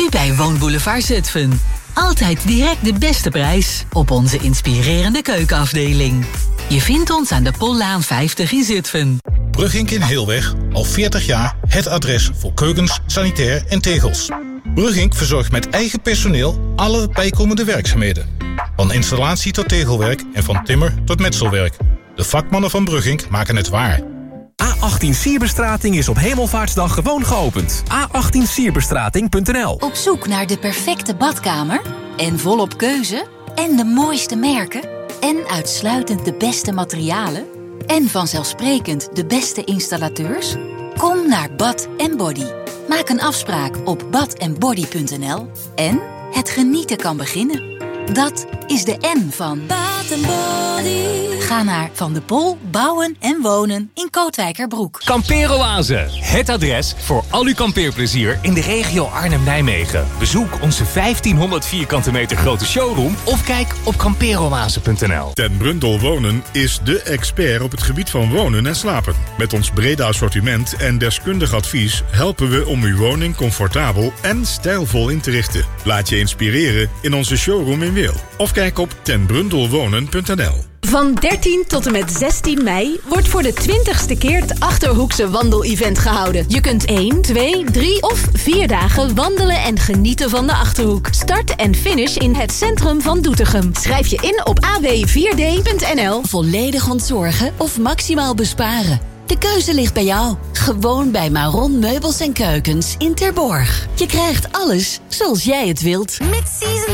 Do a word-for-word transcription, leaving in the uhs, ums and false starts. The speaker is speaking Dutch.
Nu bij Woonboulevard Zutphen. Altijd direct de beste prijs op onze inspirerende keukenafdeling. Je vindt ons aan de Pollaan vijftig in Zutphen. Brugink in Heelweg, al veertig jaar het adres voor keukens, sanitair en tegels. Brugink verzorgt met eigen personeel alle bijkomende werkzaamheden. Van installatie tot tegelwerk en van timmer tot metselwerk. De vakmannen van Brugink maken het waar. A achttien Sierbestrating is op Hemelvaartsdag gewoon geopend. A achttien sierbestrating punt n l. Op zoek naar de perfecte badkamer? En volop keuze? En de mooiste merken? En uitsluitend de beste materialen? En vanzelfsprekend de beste installateurs? Kom naar Bad en Body. Maak een afspraak op bad en body punt n l. En het genieten kan beginnen. Dat is de N van Bad en Body. Ga naar Van de Pol bouwen en wonen in Kootwijkerbroek. Kampeeroase, het adres voor al uw kampeerplezier in de regio Arnhem-Nijmegen. Bezoek onze vijftienhonderd vierkante meter grote showroom of kijk op kampeeroase punt n l. Ten Brundel Wonen is de expert op het gebied van wonen en slapen. Met ons brede assortiment en deskundig advies helpen we om uw woning comfortabel en stijlvol in te richten. Laat je inspireren in onze showroom in Weel. Of kijk op ten brundel wonen punt n l. Van dertien tot en met zestien mei wordt voor de twintigste keer het Achterhoekse Wandel-event gehouden. Je kunt één, twee, drie of vier dagen wandelen en genieten van de Achterhoek. Start en finish in het centrum van Doetinchem. Schrijf je in op a w vier d punt n l. Volledig ontzorgen of maximaal besparen? De keuze ligt bij jou. Gewoon bij Maron Meubels en Keukens in Terborg. Je krijgt alles zoals jij het wilt. Mid-season